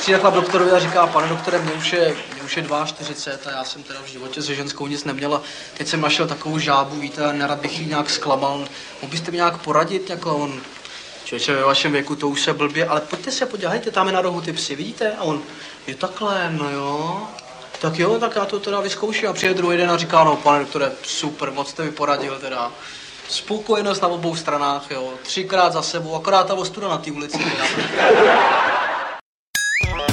přijde chlap doktorovi a říká, pane doktore, mě už je 42 a já jsem teda v životě se ženskou nic neměla. Teď jsem našel takovou žábu, víte, a nerad bych jí nějak zklamal. Mohl byste mi nějak poradit, jako on, člověče, ve vašem věku to už se blbě, ale pojďte se podívejte, tam je na rohu ty psy, vidíte? A on, je takhle, no jo. Tak jo, tak já to teda vyzkouším a přijde druhý den a říká, no pane doktore, super, moc jste mi poradil teda. Spokojenost na obou stranách, jo, 3krát za sebou, akorát ta ostuda na té ulici. Teda.